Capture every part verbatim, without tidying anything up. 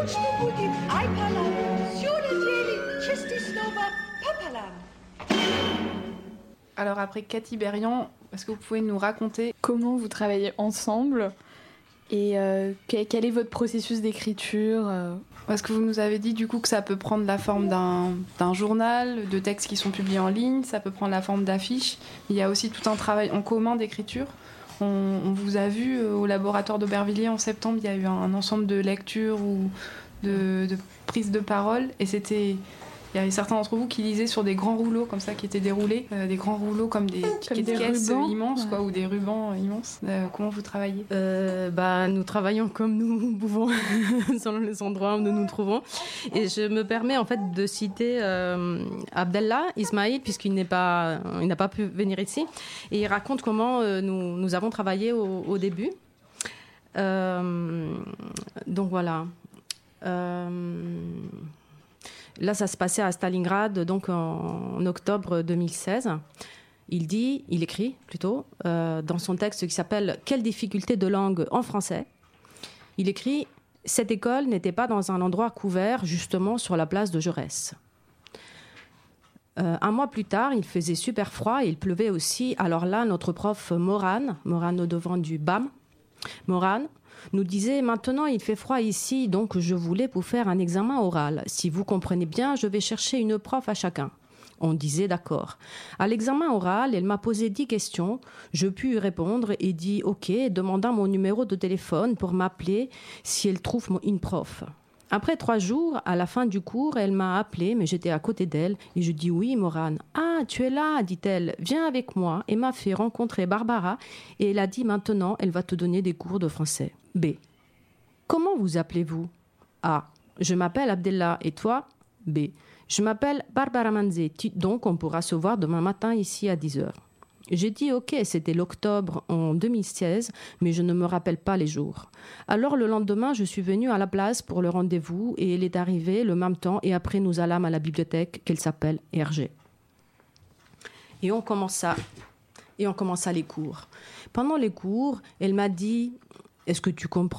Stuputin Aipalam, Siunetieli, Chistisnova, Papalam. Alors après Cathy Berriand, est-ce que vous pouvez nous raconter comment vous travaillez ensemble et euh, quel est votre processus d'écriture euh... Parce que vous nous avez dit du coup que ça peut prendre la forme d'un, d'un journal, de textes qui sont publiés en ligne, ça peut prendre la forme d'affiches. Il y a aussi tout un travail en commun d'écriture. On, on vous a vu au laboratoire d'Aubervilliers en septembre, il y a eu un, un ensemble de lectures ou de, de prises de parole et c'était... Il y avait certains d'entre vous qui lisaient sur des grands rouleaux comme ça qui étaient déroulés, euh, des grands rouleaux comme des comme des caisses rubans, immenses ouais. quoi, ou des rubans immenses. Euh, comment vous travaillez ? euh, bah, Nous travaillons comme nous pouvons, selon les endroits où nous nous trouvons. Et je me permets en fait de citer euh, Abdellah Ismail, puisqu'il n'est pas, il n'a pas pu venir ici. Et il raconte comment euh, nous, nous avons travaillé au, au début. Euh, donc voilà. Euh, Là, ça se passait à Stalingrad, donc en, en octobre deux mille seize. Il dit, il écrit plutôt, euh, dans son texte qui s'appelle « Quelle difficulté de langue en français ?» Il écrit « Cette école n'était pas dans un endroit couvert, justement sur la place de Jaurès. » Euh, un mois plus tard, il faisait super froid et il pleuvait aussi. Alors là, notre prof Morane, Morane au devant du B A M, Morane, nous disait « Maintenant, il fait froid ici, donc je voulais vous faire un examen oral. Si vous comprenez bien, je vais chercher une prof à chacun. » On disait « D'accord. » À l'examen oral, elle m'a posé dix questions. Je pus y répondre et dit « Ok », demandant mon numéro de téléphone pour m'appeler si elle trouve une prof. Après trois jours, à la fin du cours, elle m'a appelée, mais j'étais à côté d'elle. Et je dis « Oui, Morane. »« Ah, tu es là » dit-elle. « Viens avec moi. » Et m'a fait rencontrer Barbara. Et elle a dit « Maintenant, elle va te donner des cours de français. » B. Comment vous appelez-vous ? A. Je m'appelle Abdellah. Et toi ? B. Je m'appelle Barbara Manzetti. Donc, on pourra se voir demain matin ici à dix heures. J'ai dit OK, c'était l'octobre en deux mille seize, mais je ne me rappelle pas les jours. Alors le lendemain, je suis venue à la place pour le rendez-vous et elle est arrivée le même temps et après nous allâmes à la bibliothèque qu'elle s'appelle Hergé. Et on commença, et on commença les cours. Pendant les cours, elle m'a dit « Est-ce que tu comprends ?»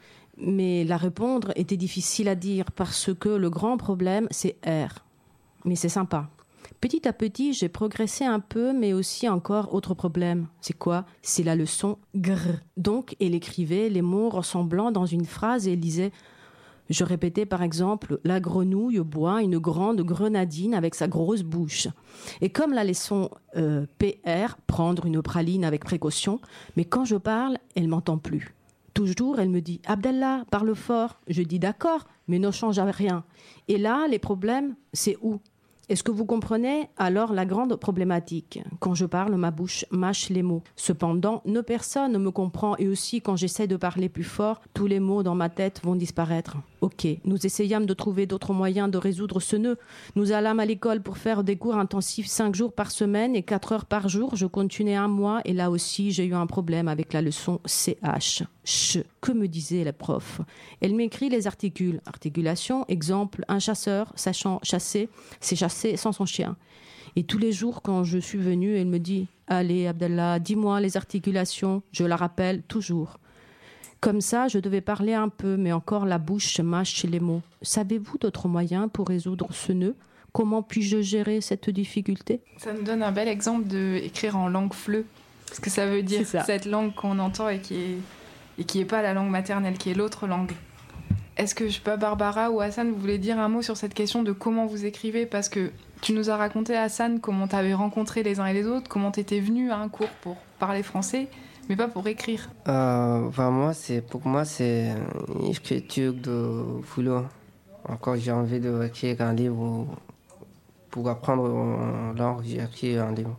Mais la répondre était difficile à dire parce que le grand problème, c'est R. Mais c'est sympa. Petit à petit, j'ai progressé un peu, mais aussi encore autre problème. C'est quoi ? C'est la leçon gr. Donc, elle écrivait les mots ressemblants dans une phrase et elle disait « Je répétais par exemple « La grenouille boit une grande grenadine avec sa grosse bouche. » Et comme la leçon euh, P R, prendre une praline avec précaution, mais quand je parle, elle m'entend plus. Toujours, elle me dit « Abdellah, parle fort. » Je dis « D'accord, mais ne change rien. » Et là, les problèmes, c'est où ? Est-ce que vous comprenez alors la grande problématique ? Quand je parle, ma bouche mâche les mots. Cependant, ne personne ne me comprend et aussi quand j'essaie de parler plus fort, tous les mots dans ma tête vont disparaître. Ok, nous essayâmes de trouver d'autres moyens de résoudre ce nœud. Nous allâmes à l'école pour faire des cours intensifs cinq jours par semaine et quatre heures par jour. Je continuais un mois et là aussi, j'ai eu un problème avec la leçon C H. Ch. Que me disait la prof ? Elle m'écrit les articules. Articulation, exemple, un chasseur, sachant chasser, c'est chasser sans son chien. Et tous les jours, quand je suis venue, elle me dit « Allez, Abdellah, dis-moi les articulations. » Je la rappelle toujours. Comme ça, je devais parler un peu, mais encore la bouche mâche les mots. Savez-vous d'autres moyens pour résoudre ce nœud ? Comment puis-je gérer cette difficulté ? Ça nous donne un bel exemple d'écrire en langue fleu. Parce que ça veut dire ça. Cette langue qu'on entend et qui est, et qui est pas la langue maternelle, qui est l'autre langue. Est-ce que, je sais pas, Barbara ou Hassan, vous voulez dire un mot sur cette question de comment vous écrivez ? Parce que tu nous as raconté, Hassan, comment tu avais rencontré les uns et les autres, comment tu étais venu à un cours pour parler français, mais pas pour écrire. Euh, bah moi, c'est, pour moi, c'est une écriture de boulot. Encore, j'ai envie d'écrire un livre. Pour apprendre une langue, j'ai écrit un livre.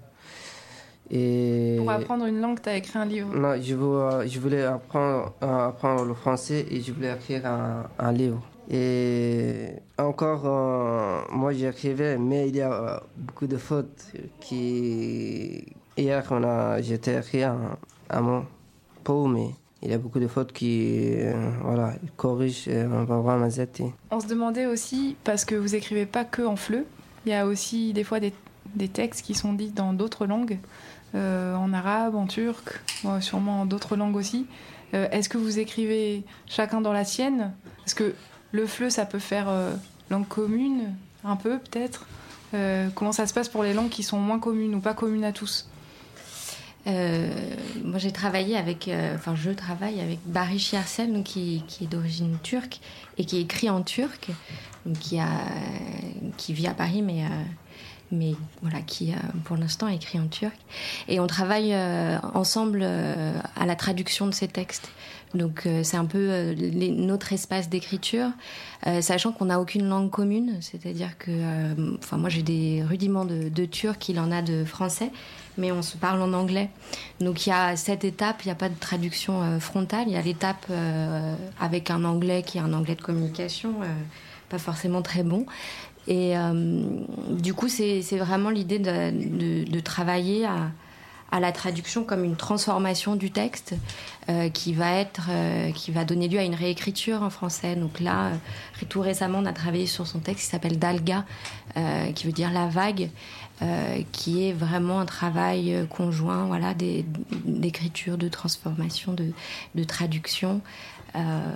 Et pour apprendre une langue, tu as écrit un livre ? Non, je, veux, je voulais apprendre, euh, apprendre le français et je voulais écrire un, un livre. Et encore, euh, moi j'écrivais, mais il y a euh, beaucoup de fautes qui... Hier, on a, j'ai écrit un, un mot, pas mais il y a beaucoup de fautes qui, euh, voilà, corrigent euh, Barbara Manzetti. On se demandait aussi, parce que vous écrivez pas que en fleu, il y a aussi des fois des, des textes qui sont dits dans d'autres langues, euh, en arabe, en turc, bon, sûrement en d'autres langues aussi. Euh, est-ce que vous écrivez chacun dans la sienne ? Parce que Le F L E, ça peut faire euh, langue commune, un peu peut-être. Euh, comment ça se passe pour les langues qui sont moins communes ou pas communes à tous? Euh, moi, j'ai travaillé avec, euh, enfin, je travaille avec Barış Yersel, donc qui, qui est d'origine turque et qui écrit en turc, donc qui a, qui vit à Paris, mais, euh, mais voilà, qui euh, pour l'instant écrit en turc. Et on travaille euh, ensemble euh, à la traduction de ces textes. Donc euh, c'est un peu euh, les, notre espace d'écriture, euh, sachant qu'on n'a aucune langue commune, c'est-à-dire que, euh, enfin, moi j'ai des rudiments de, de turc, il en a de français. Mais on se parle en anglais. Donc il y a cette étape, il n'y a pas de traduction euh, frontale. Il y a l'étape euh, avec un anglais qui est un anglais de communication, euh, pas forcément très bon. Et euh, du coup, c'est, c'est vraiment l'idée de, de, de travailler à, à la traduction comme une transformation du texte euh, qui va être, euh, qui va donner lieu à une réécriture en français. Donc là, euh, tout récemment, on a travaillé sur son texte qui s'appelle Dalga, euh, qui veut dire la vague. Euh, qui est vraiment un travail conjoint, voilà, des, d'écriture, de transformation, de, de traduction. Euh,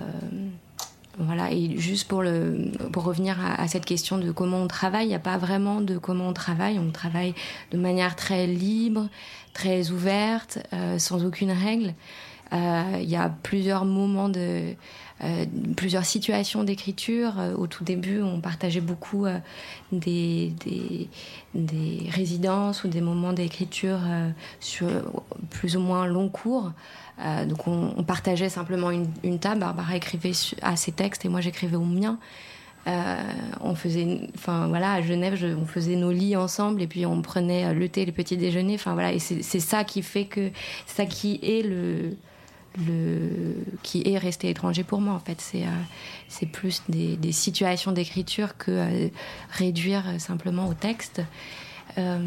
voilà, et juste pour, le, pour revenir à, à cette question de comment on travaille, il n'y a pas vraiment de comment on travaille. On travaille de manière très libre, très ouverte, euh, sans aucune règle. Euh, il y a plusieurs moments de... Euh, plusieurs situations d'écriture. Euh, au tout début, on partageait beaucoup euh, des, des, des résidences ou des moments d'écriture euh, sur plus ou moins long cours. Euh, donc on, on partageait simplement une, une table. Barbara écrivait à ses textes et moi j'écrivais au mien. Euh, on faisait, enfin voilà, à Genève, je, on faisait nos lits ensemble et puis on prenait le thé, le petit déjeuner. Enfin voilà, et c'est, c'est ça qui fait que, c'est ça qui est le Le, qui est resté étranger pour moi en fait, c'est, euh, c'est plus des, des situations d'écriture que euh, réduire simplement au texte. Euh,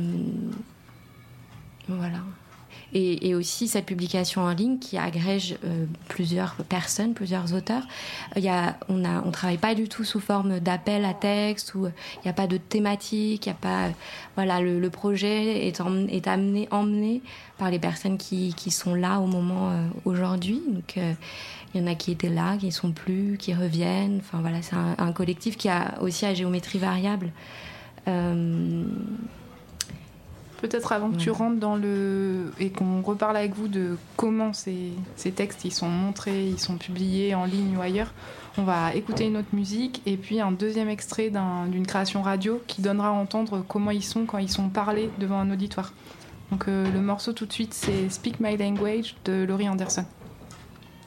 voilà. Et, et aussi cette publication en ligne qui agrège euh, plusieurs personnes, plusieurs auteurs. Il y a, on a, on travaille pas du tout sous forme d'appel à texte, où il n'y a pas de thématique, il y a pas, voilà, le, le projet est, en, est amené, emmené par les personnes qui, qui sont là au moment euh, aujourd'hui. Donc euh, il y en a qui étaient là, qui ne sont plus, qui reviennent. Enfin voilà, c'est un, un collectif qui a aussi à géométrie variable. Euh, Peut-être avant que tu rentres dans le... et qu'on reparle avec vous de comment ces, ces textes ils sont montrés, ils sont publiés en ligne ou ailleurs, on va écouter une autre musique et puis un deuxième extrait d'un, d'une création radio qui donnera à entendre comment ils sont quand ils sont parlés devant un auditoire. Donc euh, le morceau tout de suite, c'est Speak My Language de Laurie Anderson.